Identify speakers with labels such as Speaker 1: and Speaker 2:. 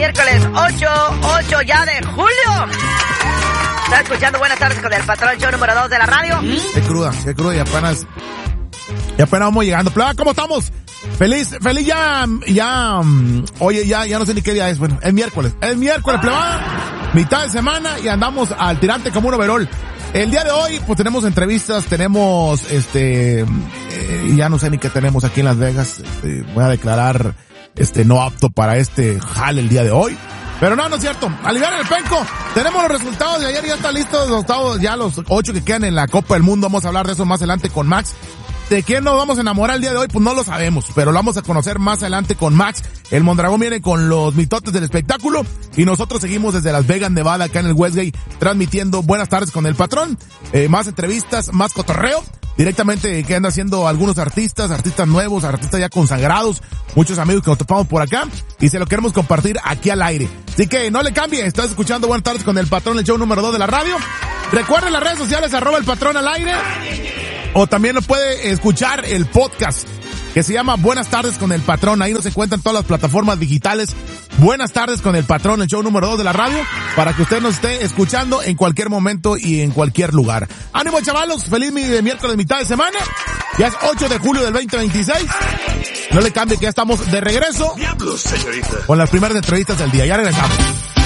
Speaker 1: miércoles 8 ya de julio. Está escuchando Buenas Tardes con el Patrón, show número 2 de la radio.
Speaker 2: Qué cruda, y apenas vamos llegando. Pleba, ¿cómo estamos? Feliz ya, oye, ya no sé ni qué día es. Bueno, es miércoles, pleba, mitad de semana y andamos al tirante como un overol. El día de hoy, pues tenemos entrevistas, tenemos, ya no sé ni qué tenemos aquí en Las Vegas. Voy a declarar, no apto para jale el día de hoy. Pero no es cierto. Aliviar el penco. Tenemos los resultados de ayer, ya están listos los octavos, ya los 8 que quedan en la Copa del Mundo. Vamos a hablar de eso más adelante con Max. ¿De quién nos vamos a enamorar el día de hoy? Pues no lo sabemos, pero lo vamos a conocer más adelante con Max. El Mondragón viene con los mitotes del espectáculo y nosotros seguimos desde Las Vegas, Nevada, acá en el Westgate, transmitiendo Buenas Tardes con el Patrón. Más entrevistas, más cotorreo. Directamente que anda haciendo algunos artistas nuevos, artistas ya consagrados, muchos amigos que nos topamos por acá y se lo queremos compartir aquí al aire. Así que no le cambie, estás escuchando Buenas Tardes con el Patrón, el show número 2 de la radio. Recuerden las redes sociales, @el Patrón al aire. O también lo puede escuchar el podcast que se llama Buenas Tardes con el Patrón. Ahí nos encuentran todas las plataformas digitales. Buenas Tardes con el Patrón, el show número 2 de la radio, para que usted nos esté escuchando en cualquier momento y en cualquier lugar. ¡Ánimo, chavalos! Feliz miércoles, mitad de semana. Ya es 8 de julio del 2026. No le cambie que ya estamos de regreso.
Speaker 3: Diablos, señorita.
Speaker 2: Con las primeras entrevistas del día. Ya regresamos.